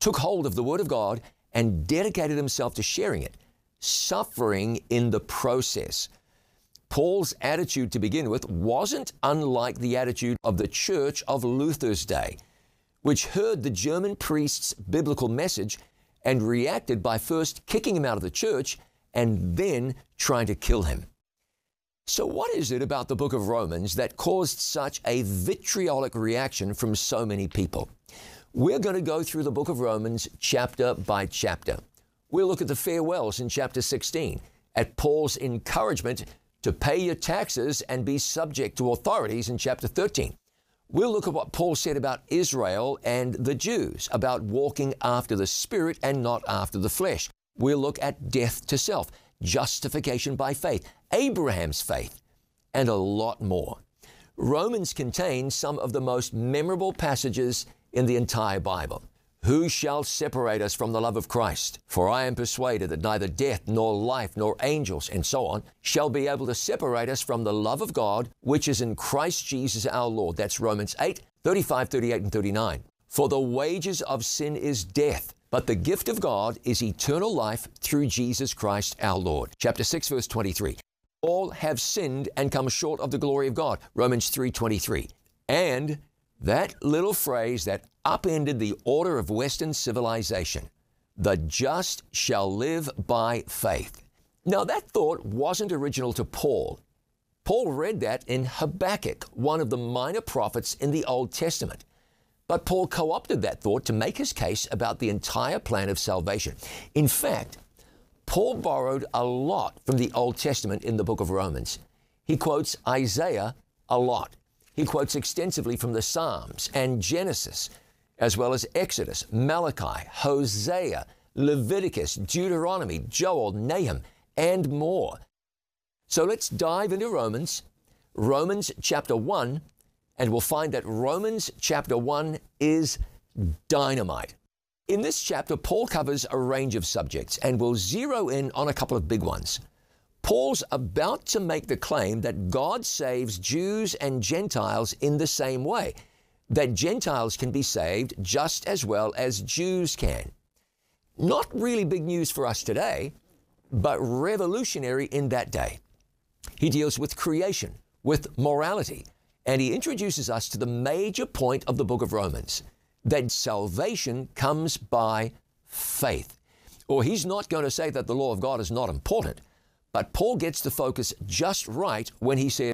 took hold of the Word of God and dedicated himself to sharing it, suffering in the process. Paul's attitude to begin with wasn't unlike the attitude of the church of Luther's day, which heard the German priest's biblical message and reacted by first kicking him out of the church and then trying to kill him. So what is it about the book of Romans that caused such a vitriolic reaction from so many people? We're going to go through the book of Romans chapter by chapter. We'll look at the farewells in chapter 16, at Paul's encouragement to pay your taxes and be subject to authorities in chapter 13. We'll look at what Paul said about Israel and the Jews, about walking after the Spirit and not after the flesh. We'll look at death to self, justification by faith, Abraham's faith, and a lot more. Romans contains some of the most memorable passages in the entire Bible. Who shall separate us from the love of Christ? For I am persuaded that neither death, nor life, nor angels, and so on, shall be able to separate us from the love of God, which is in Christ Jesus our Lord. That's Romans 8, 35, 38, and 39. For the wages of sin is death, but the gift of God is eternal life through Jesus Christ our Lord. Chapter 6, verse 23. All have sinned and come short of the glory of God. Romans 3:23. And that little phrase that upended the order of Western civilization, the just shall live by faith. Now that thought wasn't original to Paul. Paul read that in Habakkuk, one of the minor prophets in the Old Testament. But Paul co-opted that thought to make his case about the entire plan of salvation. In fact, Paul borrowed a lot from the Old Testament in the book of Romans. He quotes Isaiah a lot. He quotes extensively from the Psalms and Genesis, as well as Exodus, Malachi, Hosea, Leviticus, Deuteronomy, Joel, Nahum, and more. So let's dive into Romans chapter 1, and we'll find that Romans chapter 1 is dynamite. In this chapter, Paul covers a range of subjects, and we'll zero in on a couple of big ones. Paul's about to make the claim that God saves Jews and Gentiles in the same way, that Gentiles can be saved just as well as Jews can. Not really big news for us today, but revolutionary in that day. He deals with creation, with morality, and he introduces us to the major point of the book of Romans, that salvation comes by faith. Or he's not going to say that the law of God is not important, but Paul gets the focus just right when he says,